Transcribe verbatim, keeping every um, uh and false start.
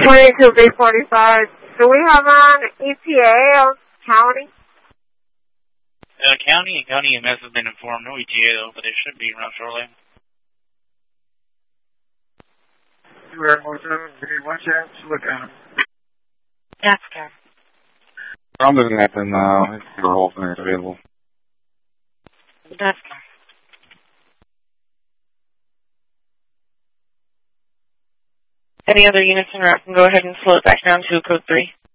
twenty-two B forty-five. Do we have an E T A or county? Uh, county and county E M S has been informed. No E T A though, but it should be around shortly. We're more seven, one chance, look at him. That's good. I'm looking at them now. Your whole thing is available. That's good. Any other units in route can go ahead and slow it back down to code three.